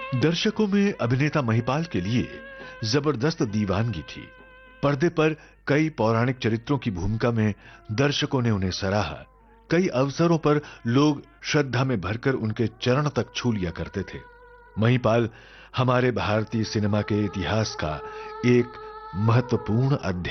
दर्शकों में अभिनेता महिपाल के लिए जबरदस्त दीवानगी थी। पर्दे पर कई पौराणिक चरित्रों की भूमिका में दर्शकों ने उन्हें सराहा। कई अवसरों पर लोग श्रद्धा में भरकर उनके चरण तक छू लिया करते थे। महिपाल हमारे भारतीय सिनेमा के इतिहास का एक महत्वपूर्ण अध्याय